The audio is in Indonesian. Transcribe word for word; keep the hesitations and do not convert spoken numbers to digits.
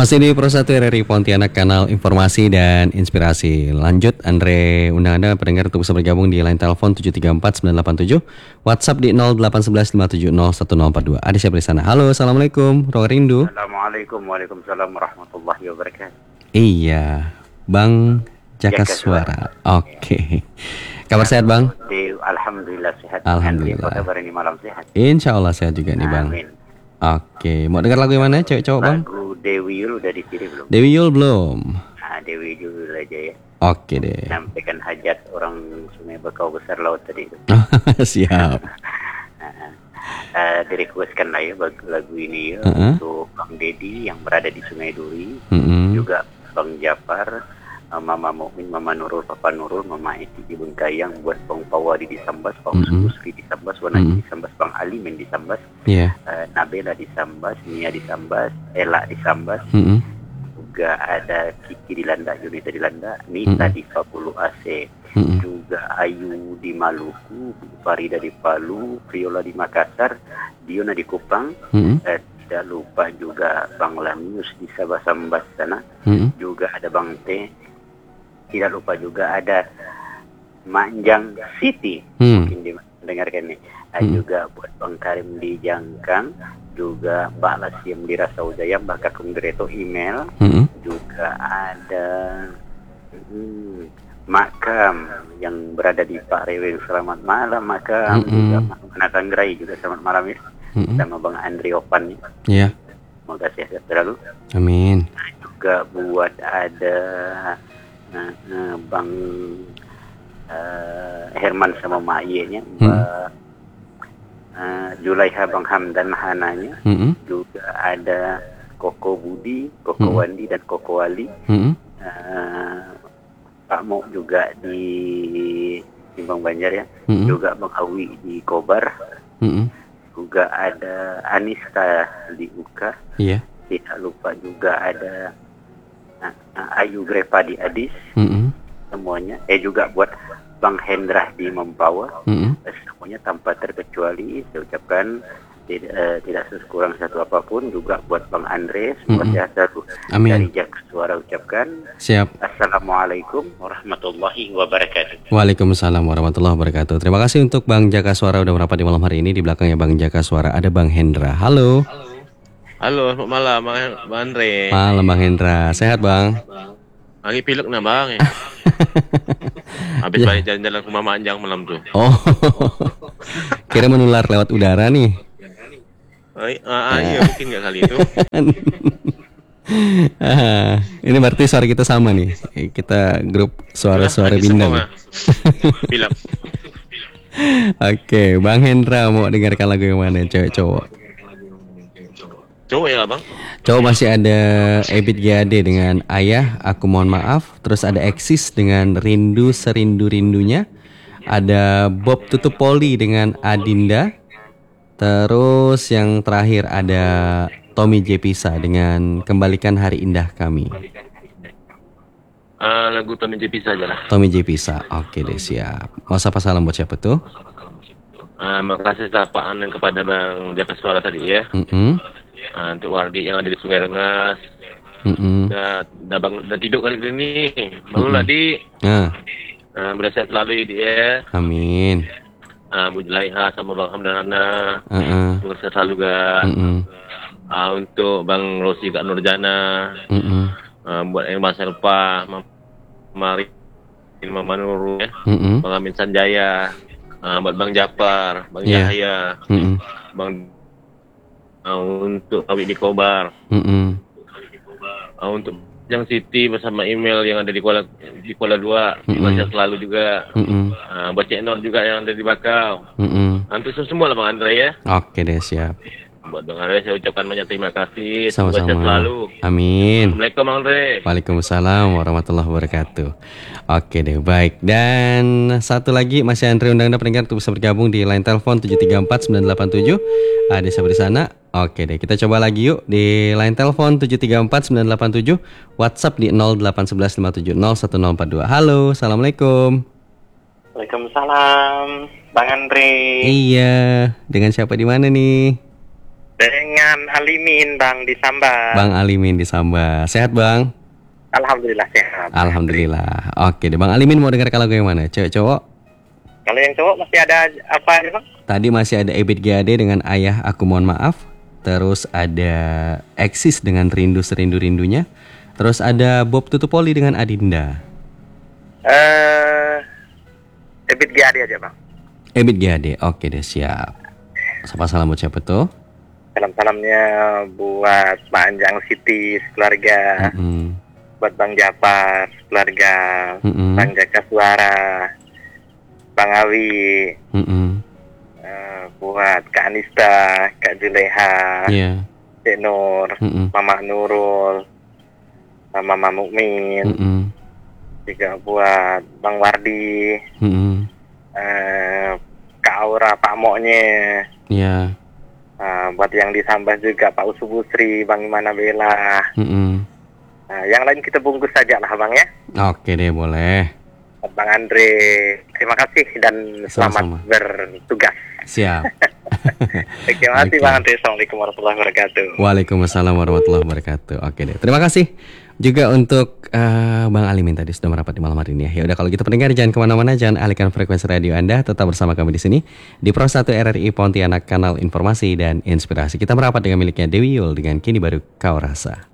Masih di Pro satu R R I Pontianak, kanal informasi dan inspirasi. Lanjut, Andre undang Anda pendengar untuk bisa bergabung di line telepon tujuh tiga empat sembilan delapan tujuh, WhatsApp di nol delapan satu satu lima tujuh nol satu nol empat dua. Ada siapa di sana? Halo, assalamualaikum, Ruang Rindu. Assalamualaikum, waalaikumsalam warahmatullahi wabarakatuh. Iya, Bang Jaka Suara. Oke, kabar sehat Bang? Di, Alhamdulillah sehat. Alhamdulillah. Apa kabar ini malam sehat? Insya Allah sehat juga nih Bang. Amin. Oke, mau dengar lagu yang mana? Cewek cowok Bang? Lagu Dewi Yul udah dipilih belum? Dewi Yul belum. Nah, Dewi Yul aja ya. Oke deh. Sampaikan hajat orang Sungai Bakau Besar Laut tadi itu. Siap. Uh, direquestkan lah ya lagu, lagu ini ya, uh-uh. untuk Bang Dedi yang berada di Sungai Duri, uh-uh. juga Bang Japar, uh, Mama Mukmin, Mama Nurul, Papa Nurul, Mama Eti di Bengkayang, buat Bang Pawadi di Sambas, Bang uh-uh. Susri di Sambas, Wanagi uh-uh. di Sambas, Bang Alimin di Sambas, yeah. uh, Nabela di Sambas, Nia di Sambas, Ella di Sambas, uh-uh. juga ada Kiki di Landa, Yunita di Landa, Nita uh-uh. di Fabulu A C, uh-uh. juga Ayu di Maluku, Farida di Palu, Viola di Makassar, Diona di Kupang, uh-uh. eh, tidak lupa juga Bang Lamius di Sabah Sambas sana, uh-uh. juga ada Bang T, tidak lupa juga ada Manjang City, uh-uh. mungkin didengarkan nih, uh-uh. juga buat Bang Karim di Jangkang, juga Mbak Lasiem di Rasaujaya, Mbak Kakung Direto email, uh-uh. juga ada hmm, Makam yang berada di Pak Reweng, selamat malam Makam, uh-uh. juga Mana Tangrai juga selamat malam ya, uh-uh. sama Bang Andri Opan nih, yeah. semoga sehat selalu, amin. Nah, juga buat ada uh, uh, Bang uh, Herman sama Mayenya, Mbak Uh, Julaiha, Bang Hamdan Hananya, uh-uh. juga ada Koko Budi, Koko uh-uh. Wandi dan Koko Wali, uh-uh. uh, Pak Mo juga di Timbang Banjar ya, uh-uh. juga Bang Awi di Kobar, uh-uh. juga ada Aniska di Uka, yeah. tidak lupa juga ada uh, Ayu Grepa di Adis, uh-uh. semuanya, eh juga buat Bang Hendra di Mempawa, mm-hmm. semuanya tanpa terkecuali saya ucapkan tidak, uh, tidak kurang satu apapun, juga buat Bang Andre, semoga mm-hmm. sehat selalu. Dari Jaka Suara ucapkan. Siap. Assalamualaikum warahmatullahi wabarakatuh. Waalaikumsalam warahmatullahi wabarakatuh. Terima kasih untuk Bang Jaka Suara udah merapat di malam hari ini. Di belakangnya Bang Jaka Suara ada Bang Hendra. Halo. Halo, selamat malam Bang Andre. Malam Bang Hendra. Sehat Bang? Lagi pilek nah Bang ya. Habis balik jalan-jalan ke Mama Anjang malam tuh. Oh, kira menular lewat udara nih. Oh, ah, iya mungkin nggak kali itu. ah, ini berarti suara kita sama nih. Kita grup suara-suara bintang. Bilang. Oke, Bang Hendra mau dengarkan lagu yang mana? Cewek cowok? Cowok ya Bang? Cowok masih ada Ebit G A D dengan Ayah, Aku Mohon Maaf. Terus ada Eksis dengan Rindu Serindu-Rindunya. Ada Bob Tutupoli dengan Adinda. Terus yang terakhir ada Tommy J. Pisa dengan Kembalikan Hari Indah Kami. Uh, lagu Tommy J. Pisa aja lah. Tommy J. Pisa, oke deh siap. Mau sapa salam buat siapa tuh? Uh, makasih sapaan kepada Bang Jaka Suara tadi ya. Mm-hmm. Uh, untuk Wardi yang ada di Sungai Rengas, mm-hmm. udah, udah, bang, udah tidur kali ini, bangunlah mm-hmm. di, nah. uh, bersehat selalu dia. Amin. Uh, Bu Julaiha sama Bang Hamdan Ana, uh-uh. bersehat selalu ga. Mm-hmm. Uh, untuk Bang Rosi Kak Nurjana, mm-hmm. uh, buat Irma Serpa, Mari, Mama Nurul, ya. mm-hmm. Bang Amin Sanjaya, uh, buat Bang Japar, Bang yeah. Yahya, mm-hmm. Bang Uh, untuk Awi di Kobar, mm-hmm. uh, untuk Jang Siti bersama email yang ada di Kuala di Kuala Dua, mm-hmm. dibaca selalu juga, mm-hmm. uh, buat Cik Nur juga yang ada di Bakau, mm-hmm. untuk semua lah Bang Andre ya. Oke deh siap. Buat Bang Andre saya ucapkan banyak terima kasih. Sama-sama. Semoga selalu. Amin. Assalamualaikum Bang Andre. Waalaikumsalam warahmatullahi wabarakatuh. Oke deh baik. Dan satu lagi masih Andre undang-undang pendengar untuk bisa bergabung di line telepon tujuh tiga empat sembilan delapan tujuh. Ada siapa di sana? Oke deh, kita coba lagi yuk di line telepon tujuh tiga empat sembilan delapan tujuh, WhatsApp di nol delapan satu satu lima tujuh nol satu nol empat dua. Halo, assalamualaikum. Waalaikumsalam, Bang Andre. Iya, dengan siapa di mana nih? Dengan Alimin Bang di Samba. Bang Alimin di Samba. Sehat Bang? Alhamdulillah sehat. Alhamdulillah. Oke deh Bang Alimin mau dengar lagu yang mana? Cewek cowok? Kalau yang cowok masih ada apa aja Bang? Tadi masih ada Ebit G A D dengan Ayah Aku Mohon Maaf. Terus ada Eksis dengan Rindu Serindu-Rindunya. Terus ada Bob Tutupoli dengan Adinda. Eh, Ebit G A D aja Bang. Ebit G A D. Oke deh siap. Sapa salam buat siapa tuh? Salam-salamnya buat Pak Anjang Siti keluarga, Mm-mm. buat Bang Japar keluarga, Mm-mm. Bang Jaka Suara, Bang Awi, Mm-mm. eh, buat Kak Anista, Kak Juleha, Iya. Cik Nur, Mm-mm. Mama Nurul, sama Mama Mukmin, Mm-mm. juga buat Bang Wardi, Mm-mm. eh, Kak Aura, Pak Moknya, Iya. eh, buat yang di Sambas juga Pak Usubusri, Bang Imana Bella. Mm-mm. Nah, yang lain kita bungkus saja lah Bang ya. Oke deh boleh. Bang Andre, terima kasih dan selamat Sama-sama. bertugas. Siap. Terima kasih Oke. Bang Andre. Assalamualaikum warahmatullahi wabarakatuh. Waalaikumsalam warahmatullahi wabarakatuh. Oke deh. Terima kasih juga untuk eh, Bang Alimin tadi sudah merapat di malam hari ini ya. Ya udah kalau gitu pendengar jangan kemana-mana, jangan alihkan frekuensi radio Anda, tetap bersama kami di sini di Pro satu R R I Pontianak, kanal informasi dan inspirasi. Kita merapat dengan miliknya Dewi Yul dengan Kini Baru Kau Rasa.